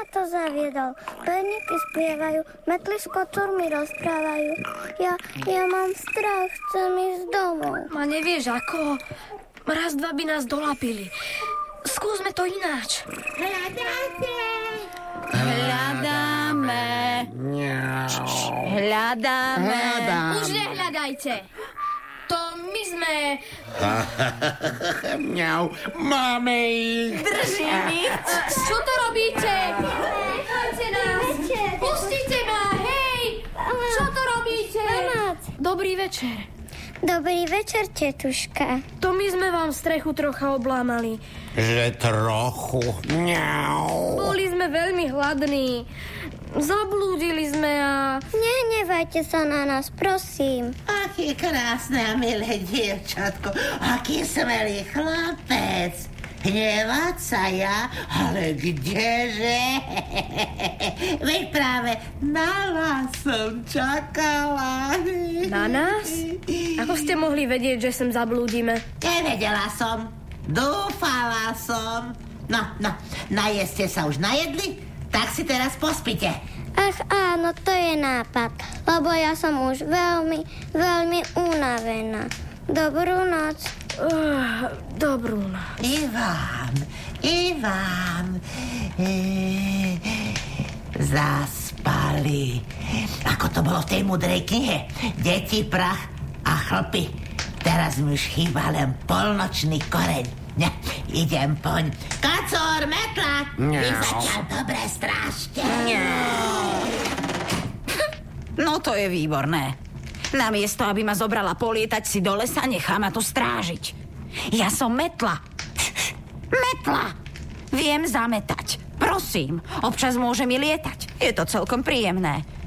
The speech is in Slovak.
ma to zaviedol? Perníky spievajú, metly s kocúrmi rozprávajú. Ja mám strach, chcem ísť domov. Ma nevieš ako? Raz, dva by nás dolapili. Skúsme to ináč. Hľadáme. Už nehľadajte. To my sme... Mňau, máme ich. Držím ich. Čo to robíte? Nechajte nás. Pustite ma, hej. Čo to robíte? Dobrý večer. Dobrý večer, tetuška. To my sme vám strechu trocha oblámali. Že trochu. Mňau. Boli sme veľmi hladní. Zablúdili sme a... Nehnevajte sa na nás, prosím. Aké krásne a milé dievčatko. Aký smelý chlapec. Hnevať sa ja? Ale kdeže? Veď práve na vás som čakala. Na nás? Ako ste mohli vedieť, že sem zablúdime? Nevedela som. Dúfala som. No, najesť ste sa už najedli? Tak si teraz pospite. Ach áno, to je nápad, lebo ja som už veľmi, veľmi unavená. Dobrú noc. Dobrú noc. Ivan. Zaspali. Ako to bolo v tej múdrej knihe. Deti, prach a chlpy. Teraz mi už chýba len polnočný koreň. Idem poň. Kacor, metla! Vy zatiaľ dobre strážte. No to je výborné. Namiesto, aby ma zobrala polietať si do lesa, nechá ma tu strážiť. Ja som metla. Metla! Viem zametať. Prosím, občas môže mi lietať. Je to celkom príjemné.